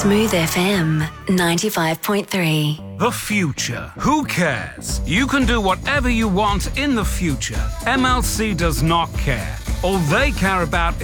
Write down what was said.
Smooth FM 95.3. The future. Who cares? You can do whatever you want in the future. MLC does not care. All they care about